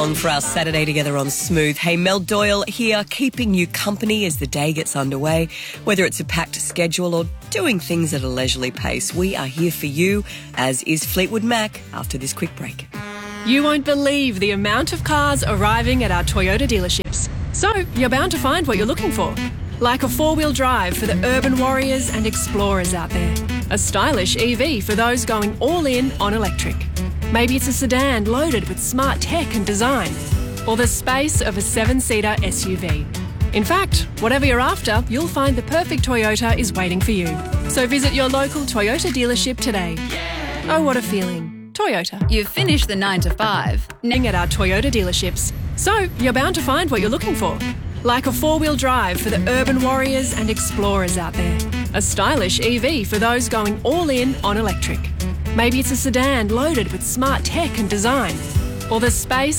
On for our Saturday together on Smooth. Hey, Mel Doyle here, keeping you company as the day gets underway. Whether it's a packed schedule or doing things at a leisurely pace, we are here for you, as is Fleetwood Mac after this quick break. You won't believe the amount of cars arriving at our Toyota dealerships. So you're bound to find what you're looking for. Like a four-wheel drive for the urban warriors and explorers out there. A stylish EV for those going all in on electric. Maybe it's a sedan loaded with smart tech and design, or the space of a 7-seater SUV. In fact, whatever you're after, you'll find the perfect Toyota is waiting for you. So visit your local Toyota dealership today. Oh, what a feeling. Toyota. You've finished the 9 to 5. At our Toyota dealerships. So you're bound to find what you're looking for. Like a four-wheel drive for the urban warriors and explorers out there. A stylish EV for those going all in on electric. Maybe it's a sedan loaded with smart tech and design, or the space